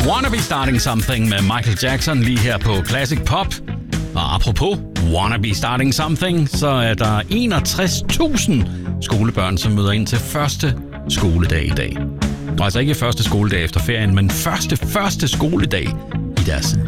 Wanna Be Starting Something med Michael Jackson lige her på Classic Pop. Og apropos Wanna Be Starting Something, så er der 61.000 skolebørn, som møder ind til første skoledag i dag. Og altså ikke første skoledag efter ferien, men første skoledag i deres